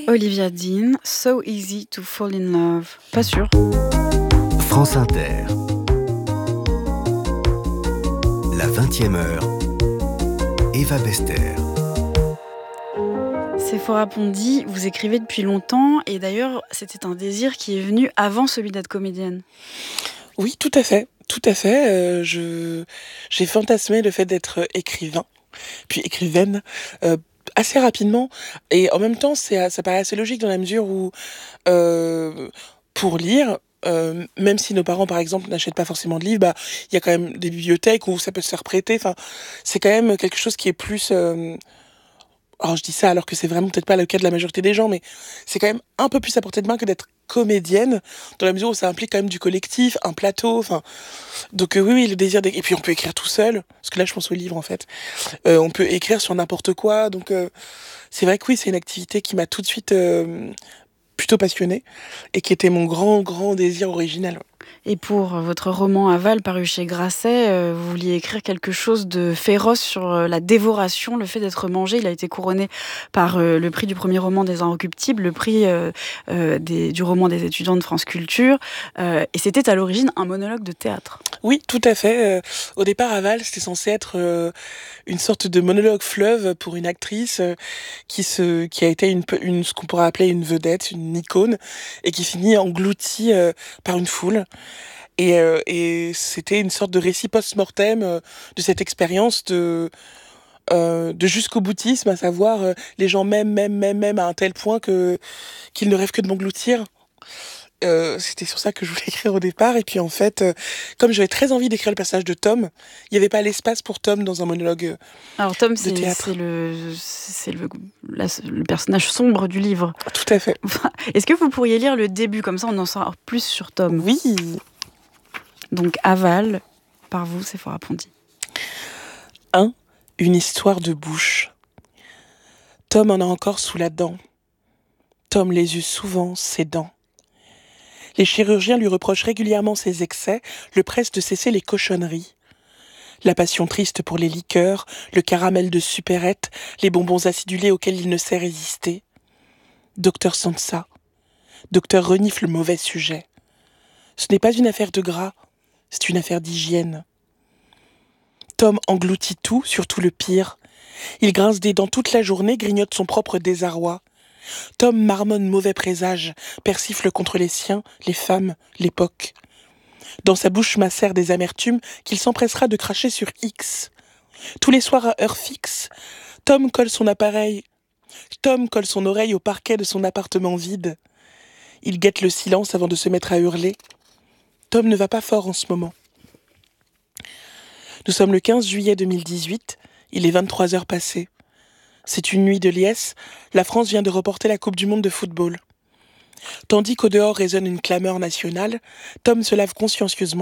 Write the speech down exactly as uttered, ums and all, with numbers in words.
Olivia Dean, So Easy to Fall in Love. Pas sûr. France Inter. La vingtième heure. Eva Bester. Sephora Pondy, vous écrivez depuis longtemps et d'ailleurs c'était un désir qui est venu avant celui d'être comédienne. Oui, tout à fait, tout à fait. Euh, je j'ai fantasmé le fait d'être écrivain, puis écrivaine, euh, assez rapidement. Et en même temps, c'est, ça paraît assez logique dans la mesure où, euh, pour lire, euh, même si nos parents, par exemple, n'achètent pas forcément de livres, bah, il y a quand même des bibliothèques où ça peut se faire prêter. Enfin, c'est quand même quelque chose qui est plus... Euh, alors je dis ça alors que c'est vraiment peut-être pas le cas de la majorité des gens, mais c'est quand même un peu plus à portée de main que d'être comédienne, dans la mesure où ça implique quand même du collectif, un plateau, enfin... Donc euh, oui, oui, le désir d'écrire... Et puis on peut écrire tout seul, parce que là je pense au livre en fait. Euh, on peut écrire sur n'importe quoi, donc euh, c'est vrai que oui, c'est une activité qui m'a tout de suite euh, plutôt passionnée, et qui était mon grand, grand désir original. Et pour votre roman Aval, paru chez Grasset, euh, vous vouliez écrire quelque chose de féroce sur euh, la dévoration, le fait d'être mangé. Il a été couronné par euh, le prix du premier roman des Inrecuptibles, le prix euh, euh, des, du roman des étudiants de France Culture. Euh, et c'était à l'origine un monologue de théâtre. Oui, tout à fait. Euh, au départ, Aval, c'était censé être euh, une sorte de monologue fleuve pour une actrice euh, qui, se, qui a été une, une, ce qu'on pourrait appeler une vedette, une icône, et qui finit engloutie euh, par une foule. Et, euh, et c'était une sorte de récit post-mortem euh, de cette expérience de, euh, de jusqu'au boutisme, à savoir euh, les gens m'aiment, m'aiment, m'aiment, m'aiment à un tel point que, qu'ils ne rêvent que de m'engloutir. Euh, c'était sur ça que je voulais écrire au départ. Et puis en fait, euh, comme j'avais très envie d'écrire le personnage de Tom, il n'y avait pas l'espace pour Tom dans un monologue euh, Alors Tom, de c'est, théâtre. c'est, le, c'est le, la, le personnage sombre du livre. Tout à fait. Est-ce que vous pourriez lire le début, comme ça on en saura plus sur Tom? Oui. Donc Aval, par vous, Sephora Pondy. un. Une histoire de bouche. Tom en a encore sous la dent. Tom les eut souvent, ses dents. Les chirurgiens lui reprochent régulièrement ses excès, le pressent de cesser les cochonneries. La passion triste pour les liqueurs, le caramel de supérette, les bonbons acidulés auxquels il ne sait résister. Docteur Sansa. Docteur renifle le mauvais sujet. Ce n'est pas une affaire de gras, c'est une affaire d'hygiène. Tom engloutit tout, surtout le pire. Il grince des dents toute la journée, grignote son propre désarroi. Tom marmonne mauvais présage, persifle contre les siens, les femmes, l'époque. Dans sa bouche macère des amertumes qu'il s'empressera de cracher sur X. Tous les soirs à heure fixe, Tom colle son appareil. Tom colle son oreille au parquet de son appartement vide. Il guette le silence avant de se mettre à hurler. Tom ne va pas fort en ce moment. Nous sommes le quinze juillet deux mille dix-huit, il est vingt-trois heures passées. C'est une nuit de liesse, la France vient de reporter la Coupe du Monde de football. Tandis qu'au dehors résonne une clameur nationale, Tom se lave consciencieusement